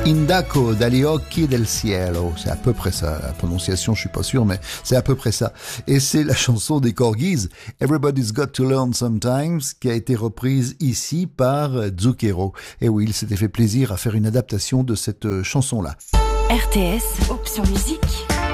Indaco dagli occhi del cielo, c'est à peu près ça, la prononciation je suis pas sûr mais c'est à peu près ça. Et c'est la chanson des Corgis, Everybody's Got to Learn Sometimes, qui a été reprise ici par Zucchero. Et oui, il s'était fait plaisir à faire une adaptation de cette chanson-là. RTS, option musique.